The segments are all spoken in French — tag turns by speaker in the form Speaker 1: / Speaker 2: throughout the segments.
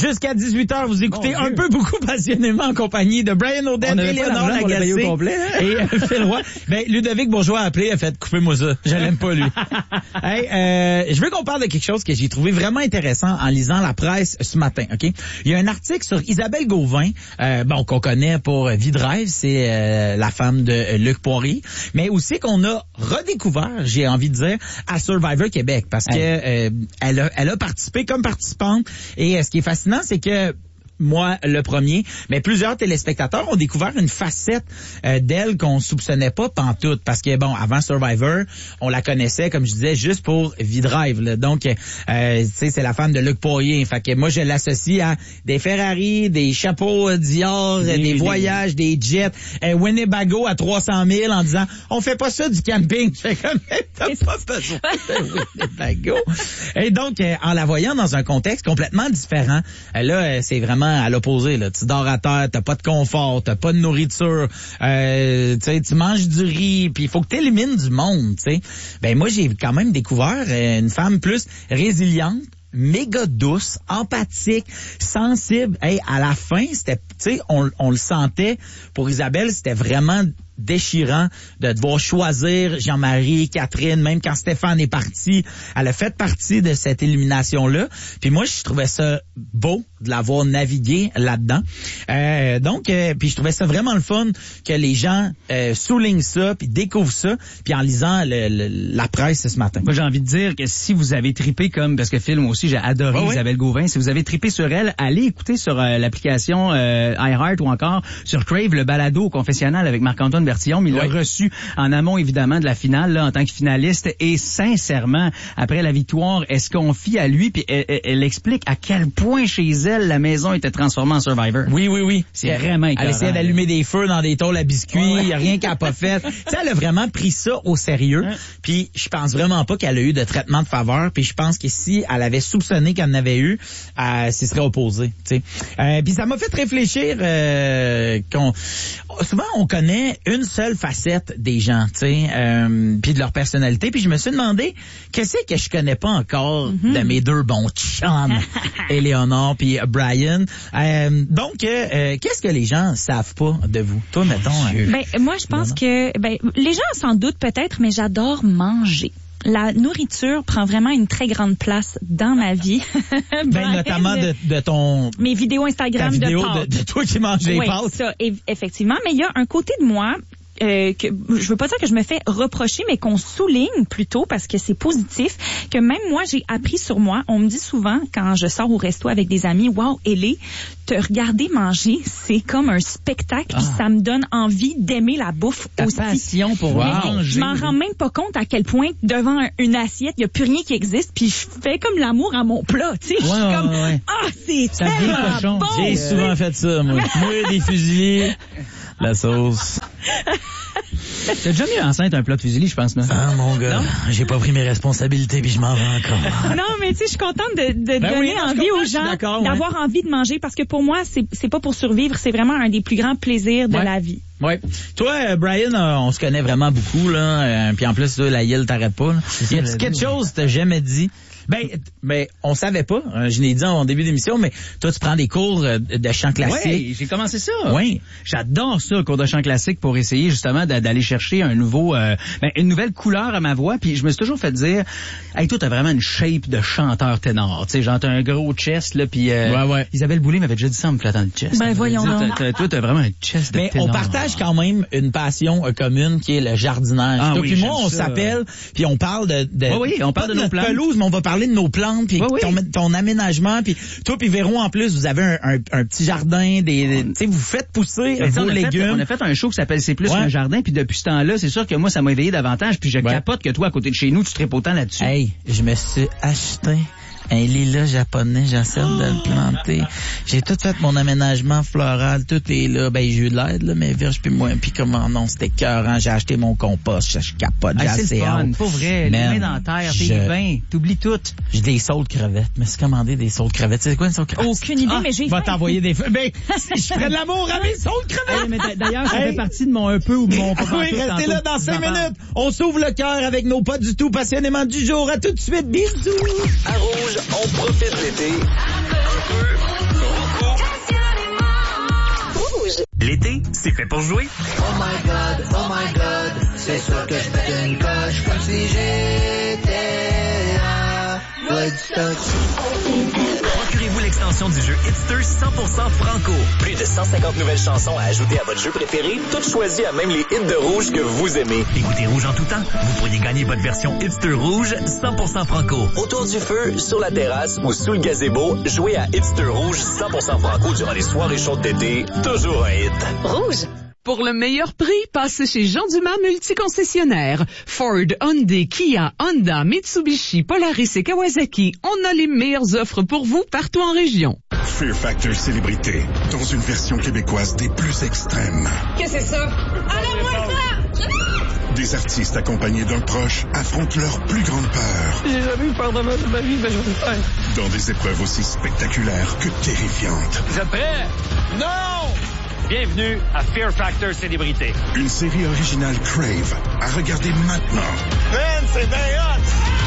Speaker 1: Jusqu'à 18h, vous écoutez un peu beaucoup passionnément en compagnie de Brian Odette et Léonard Lagacé et Phil Roy. Ben, Ludovic Bourgeois a appelé, a fait, coupez-moi ça. Je l'aime pas, lui. Hey, je veux qu'on parle de quelque chose que j'ai trouvé vraiment intéressant en lisant la presse ce matin, OK? Il y a un article sur Isabelle Gauvin, qu'on connaît pour V-Drive, c'est la femme de Luc Poirier, mais aussi qu'on a redécouvert, j'ai envie de dire, à Survivor Québec, parce que elle a participé comme participante, et ce qui est fascinant, c'est que moi, le premier, mais plusieurs téléspectateurs ont découvert une facette d'elle qu'on soupçonnait pas pantoute, parce que, bon, avant Survivor, on la connaissait, comme je disais, juste pour V-Drive, là. Donc, tu sais, c'est la femme de Luc Poirier. Fait que moi, je l'associe à des Ferrari, des chapeaux Dior, des voyages, des jets, Winnebago à 300 000 en disant, on fait pas ça du camping. Je fais comme, t'as pas besoin de Winnebago. Et donc, en la voyant dans un contexte complètement différent, là, c'est vraiment à l'opposé, là. Tu dors à terre, t'as pas de confort, t'as pas de nourriture, tu manges du riz, puis il faut que t'élimines du monde, tu sais. Ben moi, j'ai quand même découvert une femme plus résiliente, méga douce, empathique, sensible. Hey, à la fin, c'était, tu sais, on le sentait. Pour Isabelle, c'était vraiment déchirant de devoir choisir Jean-Marie, Catherine, même quand Stéphane est parti, elle a fait partie de cette élimination-là. Puis moi, je trouvais ça beau de l'avoir navigué là-dedans. Puis je trouvais ça vraiment le fun que les gens soulignent ça, puis découvrent ça, puis en lisant la presse ce matin.
Speaker 2: Moi, j'ai envie de dire que si vous avez trippé parce que Phil, moi aussi, j'ai adoré Isabelle Gauvin, si vous avez trippé sur elle, allez écouter sur l'application iHeart ou encore sur Crave, le balado au confessionnal avec Marc-Antoine Bertillon, mais il l'a reçu en amont, évidemment, de la finale, là, en tant que finaliste. Et sincèrement, après la victoire, elle se confie à lui, puis elle explique à quel point chez elle, la maison était transformée en Survivor.
Speaker 1: Oui.
Speaker 2: C'est vraiment écœurant.
Speaker 1: Elle essayait d'allumer des feux dans des tôles à biscuits, il y a rien qu'elle a pas fait. Tu sais, elle a vraiment pris ça au sérieux. Puis je pense vraiment pas qu'elle a eu de traitement de faveur. Puis je pense que si elle avait soupçonné qu'elle en avait eu, elle s'y serait opposée. Tu sais. Puis ça m'a fait réfléchir souvent on connaît une seule facette des gens, tu sais, puis de leur personnalité. Puis je me suis demandé qu'est-ce que je connais pas encore de mes deux bons chums, Éléonore puis Brian. Donc, qu'est-ce que les gens savent pas de vous? Toi, mettons.
Speaker 3: Moi, je pense que les gens s'en doutent peut-être, mais j'adore manger. La nourriture prend vraiment une très grande place dans ma vie.
Speaker 1: Notamment de ton...
Speaker 3: Mes vidéos Instagram
Speaker 1: de toi qui manges les pâtes.
Speaker 3: Oui, ça, effectivement. Mais il y a un côté de moi que je veux pas dire que je me fais reprocher, mais qu'on souligne plutôt parce que c'est positif, que même moi, j'ai appris sur moi. On me dit souvent, quand je sors au resto avec des amis, « Wow, Ellie, te regarder manger, c'est comme un spectacle, puis ça me donne envie d'aimer la bouffe aussi. »
Speaker 2: Ta passion pour manger.
Speaker 3: Je m'en rends même pas compte à quel point, devant une assiette, il y a plus rien qui existe, puis je fais comme l'amour à mon plat, tu sais. Je suis comme, c'est tellement bon!
Speaker 1: J'ai souvent fait ça, moi. Moi, des fusiliers, la sauce...
Speaker 2: T'as déjà mis enceinte un plat de fusilli, je pense, là?
Speaker 1: Ah, mon gars, j'ai pas pris mes responsabilités puis je m'en vais encore.
Speaker 3: Non, mais tu sais, je suis contente de donner envie aux gens d'avoir envie de manger parce que pour moi, c'est pas pour survivre, c'est vraiment un des plus grands plaisirs de la vie.
Speaker 1: Ouais. Toi, Brian, on se connaît vraiment beaucoup, là. Puis en plus, là, la Yale t'arrête pas, là. Y a-t-il quelque chose que t'as jamais dit? Ben, on savait pas. Je l'ai dit en début d'émission, mais toi, tu prends des cours de chant classique.
Speaker 2: Oui, j'ai commencé ça.
Speaker 1: Oui.
Speaker 2: J'adore ça, cours de chant classique, pour essayer justement d'aller chercher une nouvelle couleur à ma voix. Puis je me suis toujours fait dire, hey, toi, t'as vraiment une shape de chanteur ténor. Tu sais, genre, t'as un gros chest, là, puis Isabelle Boulay m'avait déjà dit ça en me flattant le chest.
Speaker 3: Ben, voyons donc.
Speaker 2: Toi, t'as vraiment un chest de ténor.
Speaker 1: Mais on partage quand même une passion commune qui est le jardinage. Toi puis moi, on s'appelle, puis on parle
Speaker 2: on parle de nos plantes.
Speaker 1: Pelouse, mais on va parler de nos plantes, puis ton aménagement, puis toi puis Véron, en plus, vous avez un petit jardin, tu sais, vous faites pousser vos légumes.
Speaker 2: On a fait un show qui s'appelle C'est plus qu'un jardin, puis depuis ce temps-là, c'est sûr que moi, ça m'a éveillé davantage, puis je capote que toi, à côté de chez nous, tu tripes autant là-dessus.
Speaker 1: Hey, je me suis acheté un lilas japonais, j'essaie de le planter. J'ai tout fait mon aménagement floral, tout est là. Ben, j'ai eu de l'aide, là, mais Virge puis moi, puis comment non, c'était écœurant. J'ai acheté mon compost, je capote, j'ai assez hâte.
Speaker 2: Pas vrai, les mains dans la terre, t'es bien, t'oublies tout.
Speaker 1: J'ai des sauts de crevettes, mais c'est commandé des sauts de crevettes. C'est quoi une sauce de crevettes?
Speaker 3: Aucune idée, mais j'ai
Speaker 1: va t'envoyer des feux. Ben, si je ferais de l'amour à mes sauts de crevettes!
Speaker 2: Mais d'ailleurs, ça fait partie de mon un peu ou de mon pas.
Speaker 1: Oui, restez là dans 5 minutes. On s'ouvre le cœur avec nos pas du tout passionnément du jour. À tout de suite, bisous!
Speaker 4: À Rouge, on profite l'été un peu C'est fait pour jouer.
Speaker 5: Oh my god, c'est sûr que je pète une coche comme si j'étais à Woodstock.
Speaker 4: Procurez-vous l'extension du jeu Hitster 100% franco. Plus de 150 nouvelles chansons à ajouter à votre jeu préféré, toutes choisies à même les hits de rouge que vous aimez. Écoutez Rouge en tout temps. Vous pourriez gagner votre version Hitster rouge 100% franco. Autour du feu, sur la terrasse ou sous le gazebo, jouez à Hitster rouge 100% franco durant les soirées chaudes d'été. Toujours un hit.
Speaker 6: Rouge. Pour le meilleur prix, passez chez Jean Dumas Multiconcessionnaire. Ford, Hyundai, Kia, Honda, Mitsubishi, Polaris et Kawasaki. On a les meilleures offres pour vous partout en région.
Speaker 7: Fear Factor Célébrité, dans une version québécoise des plus extrêmes.
Speaker 8: Qu'est-ce que c'est ça? Enlève-moi ça!
Speaker 7: Des artistes accompagnés d'un proche affrontent leur plus grande peur.
Speaker 8: J'ai jamais eu peur de ma vie, mais je vais le faire.
Speaker 7: Dans des épreuves aussi spectaculaires que terrifiantes.
Speaker 9: Vous êtes prêts? Non! Bienvenue à Fear Factor Célébrité.
Speaker 7: Une série originale Crave à regarder maintenant.
Speaker 9: Man, c'est bien hot!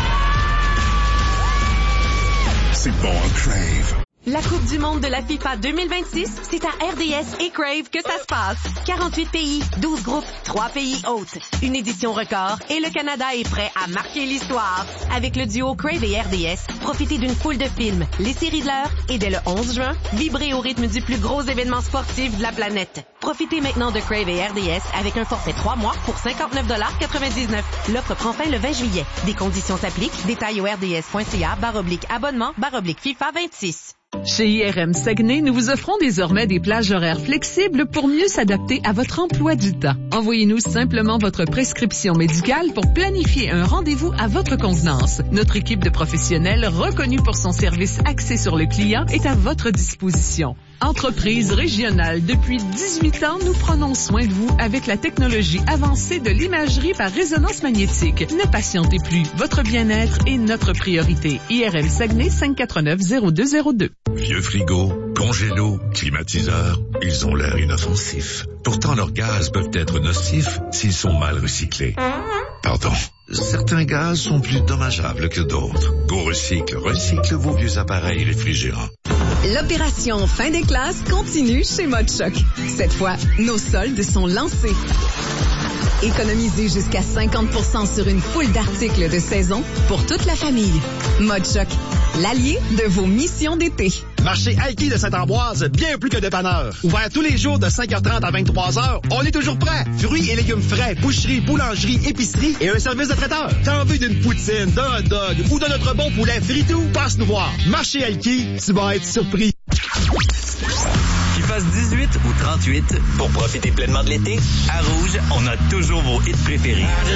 Speaker 7: C'est bon en Crave.
Speaker 10: La Coupe du monde de la FIFA 2026, c'est à RDS et Crave que ça se passe. 48 pays, 12 groupes, 3 pays hôtes. Une édition record et le Canada est prêt à marquer l'histoire. Avec le duo Crave et RDS, profitez d'une foule de films, les séries de l'heure et dès le 11 juin, vibrez au rythme du plus gros événement sportif de la planète. Profitez maintenant de Crave et RDS avec un forfait 3 mois pour 59,99 $. L'offre prend fin le 20 juillet. Des conditions s'appliquent. Détails au rds.ca/abonnement/FIFA 26.
Speaker 6: Chez IRM Saguenay, nous vous offrons désormais des plages horaires flexibles pour mieux s'adapter à votre emploi du temps. Envoyez-nous simplement votre prescription médicale pour planifier un rendez-vous à votre convenance. Notre équipe de professionnels reconnue pour son service axé sur le client est à votre disposition. Entreprise régionale, depuis 18 ans, nous prenons soin de vous avec la technologie avancée de l'imagerie par résonance magnétique. Ne patientez plus, votre bien-être est notre priorité. IRM Saguenay 549-0202.
Speaker 11: Vieux frigo, congélo, climatiseurs, ils ont l'air inoffensifs. Pourtant, leurs gaz peuvent être nocifs s'ils sont mal recyclés. Pardon. Certains gaz sont plus dommageables que d'autres. GoRecycle recycle vos vieux appareils réfrigérants.
Speaker 12: L'opération fin des classes continue chez Mode Choc. Cette fois, nos soldes sont lancés. Économisez jusqu'à 50% sur une foule d'articles de saison pour toute la famille. Mode Choc, l'allié de vos missions d'été.
Speaker 13: Marché Alki de Saint-Ambroise, bien plus que dépanneur. Ouvert tous les jours de 5h30 à 23h, on est toujours prêt. Fruits et légumes frais, boucherie, boulangerie, épicerie et un service de traiteur. T'as envie d'une poutine, d'un hot dog ou de notre bon poulet fritou? Passe nous voir. Marché Alki, tu vas être surpris.
Speaker 4: Qu'il fasse 18 ou 38, pour profiter pleinement de l'été, à Rouge, on a toujours vos hits préférés.